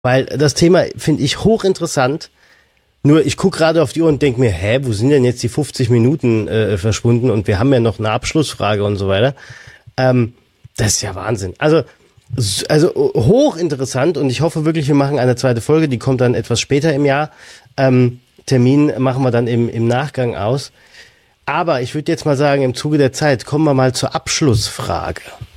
Weil das Thema finde ich hochinteressant. Nur ich gucke gerade auf die Uhr und denke mir, wo sind denn jetzt die 50 Minuten verschwunden? Und wir haben ja noch eine Abschlussfrage und so weiter. Das ist ja Wahnsinn. Also hochinteressant und ich hoffe wirklich, wir machen eine zweite Folge. Die kommt dann etwas später im Jahr. Termin machen wir dann im Nachgang aus. Aber ich würde jetzt mal sagen, im Zuge der Zeit kommen wir mal zur Abschlussfrage.